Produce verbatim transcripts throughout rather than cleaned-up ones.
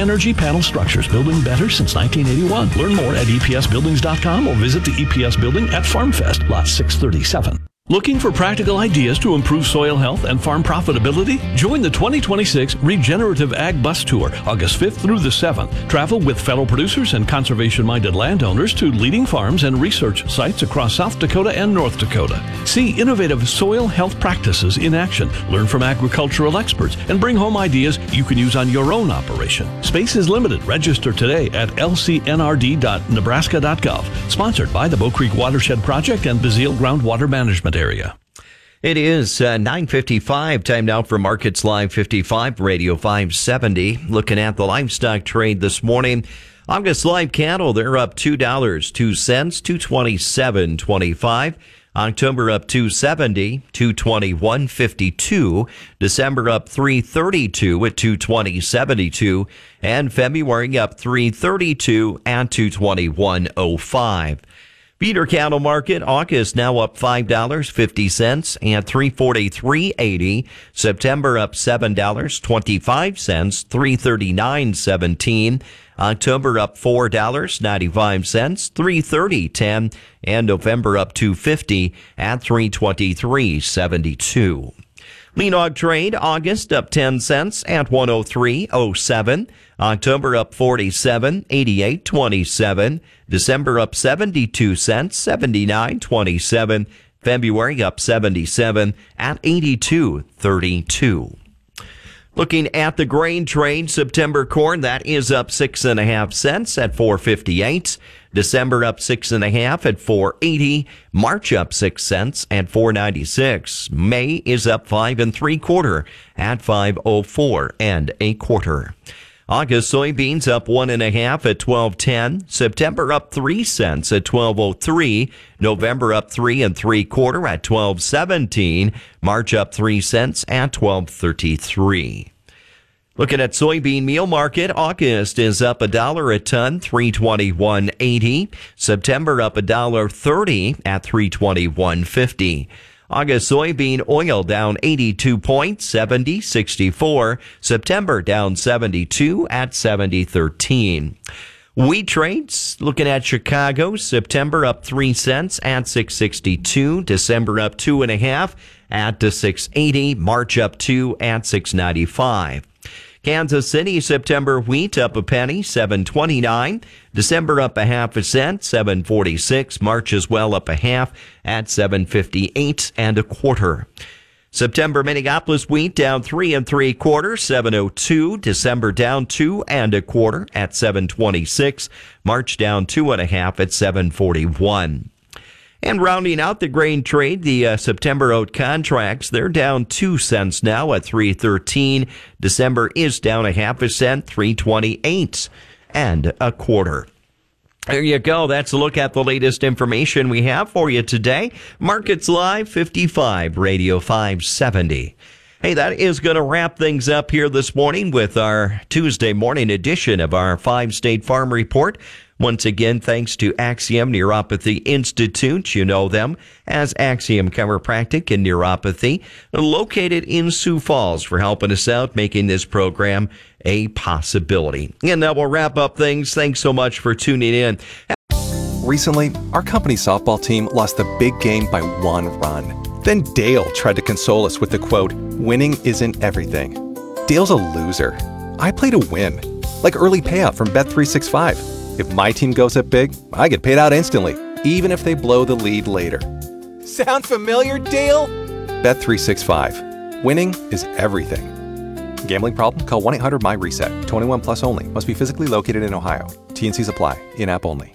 energy panel structures, building better since nineteen eighty-one. Learn more at E P S buildings dot com or visit the E P S building at FarmFest, lot six thirty-seven. Looking for practical ideas to improve soil health and farm profitability? Join the twenty twenty-six Regenerative Ag Bus Tour, August fifth through the seventh. Travel with fellow producers and conservation-minded landowners to leading farms and research sites across South Dakota and North Dakota. See innovative soil health practices in action, learn from agricultural experts, and bring home ideas you can use on your own operation. Space is limited. Register today at L C N R D dot nebraska dot gov. Sponsored by the Bow Creek Watershed Project and Bazille Groundwater Management area. It is uh, nine fifty-five. Time now for Markets Live fifty-five, Radio five seventy. Looking at the livestock trade this morning. August live cattle, they're up two dollars and two cents, two twenty-seven twenty-five. October up two seventy, two twenty-one fifty-two. December up three thirty-two at two twenty seventy-two. And February up three thirty-two at two twenty-one oh five. Feeder cattle market, August now up five dollars and fifty cents at three forty-three eighty. September up seven dollars and twenty-five cents, three thirty-nine seventeen. October up four dollars and ninety-five cents, three thirty ten. And November up two fifty at three twenty-three seventy-two. Lean hog trade, August up ten cents at one oh three oh seven. October up forty-seven, eighty-eight twenty-seven. December up seventy-two cents, seventy-nine twenty-seven. February up seventy-seven at eighty-two thirty-two. Looking at the grain trade, September corn, that is up six and a half cents at four fifty-eight. December up six and a half at four eighty. March up six cents at four ninety-six. May is up five and three quarter at five oh four and a quarter. August soybeans up one and a half at twelve ten. September up three cents at twelve oh three. November up three and three quarter at twelve seventeen. March up three cents at twelve thirty-three. Looking at soybean meal market, August is up a dollar a ton, three twenty-one eighty. September up a dollar thirty at three twenty-one fifty. August soybean oil down eighty-two points, seventy sixty-four. September down seventy-two at seventy thirteen. Wheat trades, looking at Chicago, September up three cents at six sixty-two. December up two and a half at six eighty. March up two at six ninety-five. Kansas City, September wheat up a penny, seven twenty-nine. December up a half a cent, seven forty-six. March as well up a half at seven fifty-eight and a quarter. September Minneapolis wheat down three and three quarters, seven oh two. December down two and a quarter at seven twenty-six. March down two and a half at seven forty-one. And rounding out the grain trade, the uh, September oat contracts, they're down two cents now at three thirteen. December is down a half a cent, three twenty-eight and a quarter. There you go. That's a look at the latest information we have for you today. Markets Live fifty-five, Radio five seventy. Hey, that is going to wrap things up here this morning with our Tuesday morning edition of our five-state farm report. Once again, thanks to Axiom Neuropathy Institute. You know them as Axiom Chiropractic and Neuropathy, located in Sioux Falls, for helping us out, making this program a possibility. And that will wrap up things. Thanks so much for tuning in. Recently, our company softball team lost the big game by one run. Then Dale tried to console us with the quote, "Winning isn't everything." Dale's a loser. I play to win, like early payout from Bet three sixty-five. If my team goes up big, I get paid out instantly, even if they blow the lead later. Sound familiar, Dale? Bet three sixty-five. Winning is everything. Gambling problem? Call one eight hundred M Y reset. twenty-one plus only. Must be physically located in Ohio. T and Cs apply. In-app only.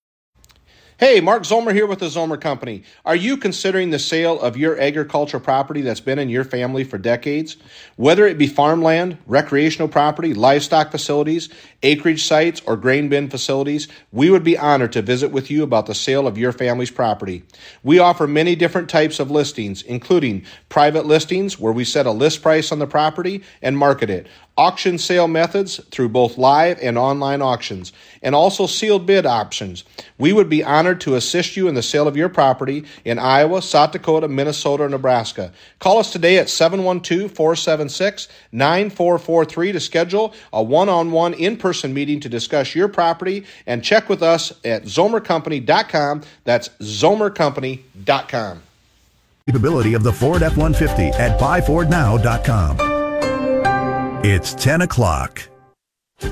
Hey, Mark Zomer here with the Zomer Company. Are you considering the sale of your agricultural property that's been in your family for decades? Whether it be farmland, recreational property, livestock facilities, acreage sites, or grain bin facilities, we would be honored to visit with you about the sale of your family's property. We offer many different types of listings, including private listings where we set a list price on the property and market it, auction sale methods through both live and online auctions, and also sealed bid options. We would be honored to assist you in the sale of your property in Iowa, South Dakota, Minnesota, or Nebraska. Call us today at seven one two, four seven six, nine four four three to schedule a one-on-one in-person meeting to discuss your property, and check with us at zomer company dot com. That's zomer company dot com. Capability of the Ford F one fifty at buy ford now dot com. It's ten o'clock. A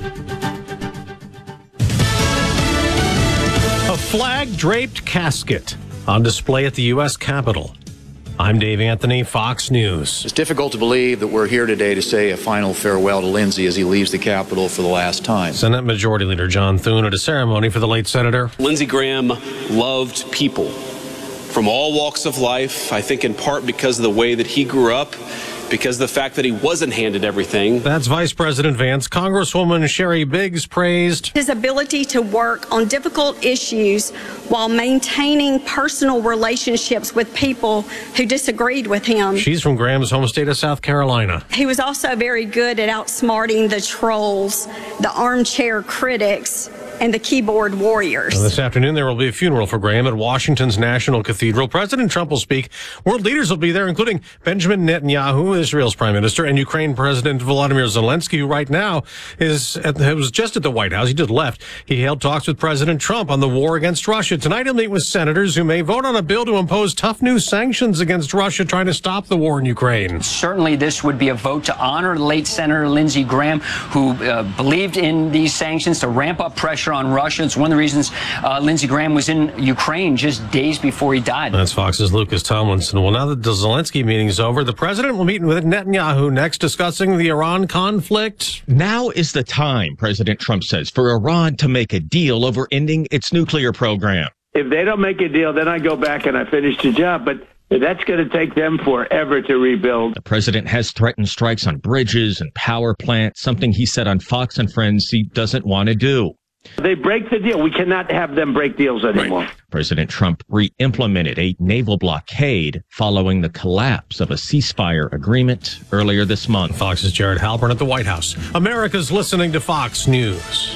flag-draped casket on display at the U S Capitol. I'm Dave Anthony, Fox News. It's difficult to believe that we're here today to say a final farewell to Lindsey as he leaves the Capitol for the last time. Senate Majority Leader John Thune at a ceremony for the late senator. Lindsey Graham loved people from all walks of life, I think in part because of the way that he grew up, because of the fact that he wasn't handed everything. That's Vice President Vance. Congresswoman Sherry Biggs praised his ability to work on difficult issues while maintaining personal relationships with people who disagreed with him. She's from Graham's home state of South Carolina. He was also very good at outsmarting the trolls, the armchair critics, and the keyboard warriors. Well, this afternoon, there will be a funeral for Graham at Washington's National Cathedral. President Trump will speak. World leaders will be there, including Benjamin Netanyahu, Israel's prime minister, and Ukraine President Volodymyr Zelensky, who right now is at the, was just at the White House. He just left. He held talks with President Trump on the war against Russia. Tonight, he'll meet with senators who may vote on a bill to impose tough new sanctions against Russia, trying to stop the war in Ukraine. Certainly, this would be a vote to honor late Senator Lindsey Graham, who uh, believed in these sanctions to ramp up pressure on Russia. It's one of the reasons uh, Lindsey Graham was in Ukraine just days before he died. That's Fox's Lucas Tomlinson. Well, now that the Zelensky meeting is over, the president will meet with Netanyahu next, discussing the Iran conflict. Now is the time, President Trump says, for Iran to make a deal over ending its nuclear program. If they don't make a deal, then I go back and I finish the job. But that's going to take them forever to rebuild. The president has threatened strikes on bridges and power plants, something he said on Fox and Friends he doesn't want to do. They break the deal. We cannot have them break deals anymore. Right. President Trump re-implemented a naval blockade following the collapse of a ceasefire agreement earlier this month. Fox's Jared Halpern at the White House. America's listening to Fox News.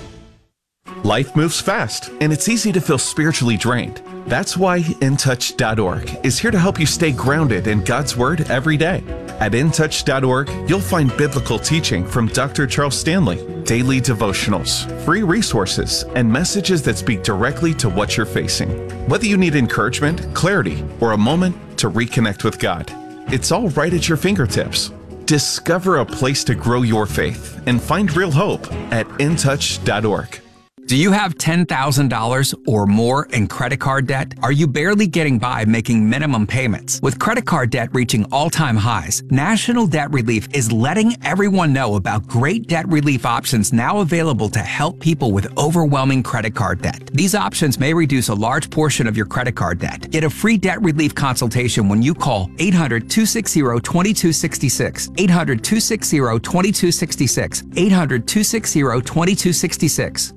Life moves fast, and it's easy to feel spiritually drained. That's why in touch dot org is here to help you stay grounded in God's Word every day. At in touch dot org, you'll find biblical teaching from Doctor Charles Stanley, daily devotionals, free resources, and messages that speak directly to what you're facing. Whether you need encouragement, clarity, or a moment to reconnect with God, it's all right at your fingertips. Discover a place to grow your faith and find real hope at in touch dot org. Do you have ten thousand dollars or more in credit card debt? Are you barely getting by making minimum payments? With credit card debt reaching all-time highs, National Debt Relief is letting everyone know about great debt relief options now available to help people with overwhelming credit card debt. These options may reduce a large portion of your credit card debt. Get a free debt relief consultation when you call eight hundred, two six zero, two two six six, eight hundred, two six zero, two two six six, eight hundred, two six zero, two two six six.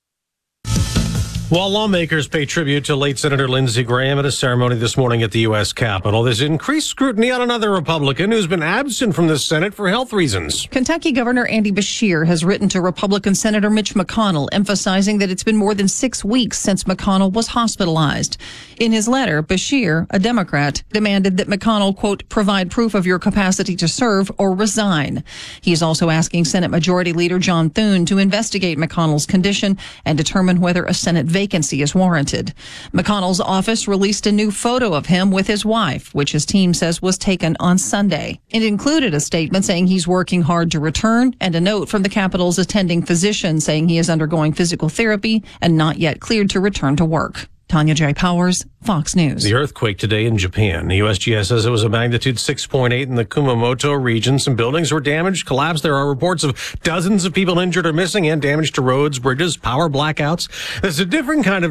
While lawmakers pay tribute to late Senator Lindsey Graham at a ceremony this morning at the U S Capitol, there's increased scrutiny on another Republican who's been absent from the Senate for health reasons. Kentucky Governor Andy Beshear has written to Republican Senator Mitch McConnell, emphasizing that it's been more than six weeks since McConnell was hospitalized. In his letter, Beshear, a Democrat, demanded that McConnell, quote, provide proof of your capacity to serve or resign. He is also asking Senate Majority Leader John Thune to investigate McConnell's condition and determine whether a Senate vacancy is warranted. McConnell's office released a new photo of him with his wife, which his team says was taken on Sunday. It included a statement saying he's working hard to return and a note from the Capitol's attending physician saying he is undergoing physical therapy and not yet cleared to return to work. Tanya J. Powers, Fox News. The earthquake today in Japan. The U S G S says it was a magnitude six point eight in the Kumamoto region. Some buildings were damaged, collapsed. There are reports of dozens of people injured or missing and damage to roads, bridges, power blackouts. There's a different kind of